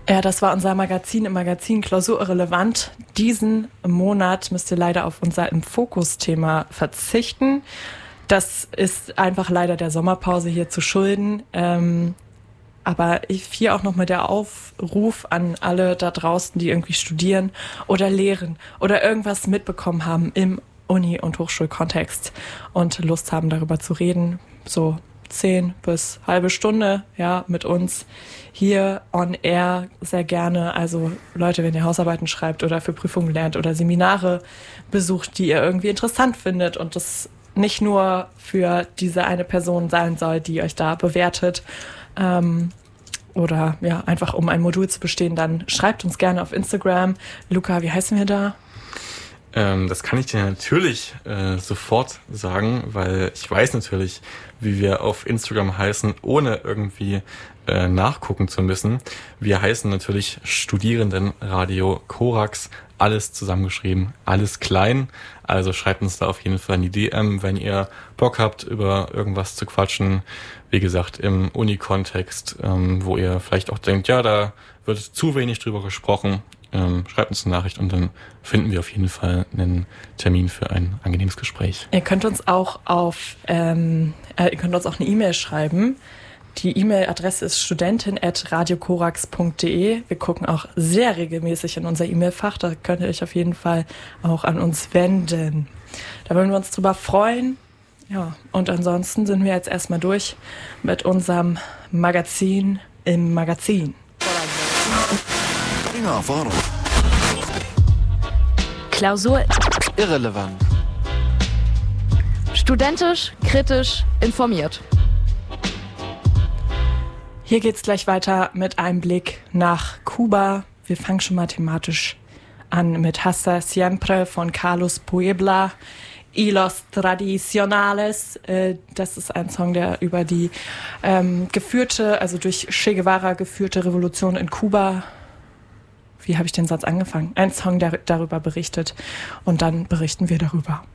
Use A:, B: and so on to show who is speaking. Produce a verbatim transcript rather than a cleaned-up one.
A: Ja, das war unser Magazin im Magazin Klausurrelevant. Diesen Monat müsst ihr leider auf unser Im Fokus-Thema verzichten. Das ist einfach leider der Sommerpause hier zu schulden. Ähm, aber ich hier auch noch mal der Aufruf an alle da draußen, die irgendwie studieren oder lehren oder irgendwas mitbekommen haben im Uni- und Hochschulkontext und Lust haben, darüber zu reden. So zehn bis halbe Stunde, ja, mit uns hier on air sehr gerne. Also Leute, wenn ihr Hausarbeiten schreibt oder für Prüfungen lernt oder Seminare besucht, die ihr irgendwie interessant findet und das nicht nur für diese eine Person sein soll, die euch da bewertet, ähm, oder ja, einfach um ein Modul zu bestehen, dann schreibt uns gerne auf Instagram. Luca, wie heißen wir da?
B: Ähm, das kann ich dir natürlich äh, sofort sagen, weil ich weiß natürlich, wie wir auf Instagram heißen, ohne irgendwie äh, nachgucken zu müssen. Wir heißen natürlich Studierendenradio Korax, alles zusammengeschrieben, alles klein. Also schreibt uns da auf jeden Fall in die D M, wenn ihr Bock habt, über irgendwas zu quatschen. Wie gesagt, im Uni-Kontext, ähm, wo ihr vielleicht auch denkt, ja, da wird zu wenig drüber gesprochen. Ähm, schreibt uns eine Nachricht und dann finden wir auf jeden Fall einen Termin für ein angenehmes Gespräch.
A: Ihr könnt uns auch auf, ähm, äh, ihr könnt uns auch eine E-Mail schreiben. Die E-Mail-Adresse ist studentin at radiokorax punkt de. Wir gucken auch sehr regelmäßig in unser E-Mail-Fach. Da könnt ihr euch auf jeden Fall auch an uns wenden. Da würden wir uns drüber freuen. Ja, und ansonsten sind wir jetzt erstmal durch mit unserem Magazin im Magazin.
C: Klausur
D: irrelevant.
C: Studentisch, kritisch, informiert.
A: Hier geht's gleich weiter mit einem Blick nach Kuba. Wir fangen schon mal thematisch an mit Hasta Siempre von Carlos Puebla. Y los Tradicionales, äh, das ist ein Song, der über die ähm, geführte, also durch Che Guevara geführte Revolution in Kuba, wie habe ich den Satz angefangen? Ein Song, der darüber berichtet und dann berichten wir darüber.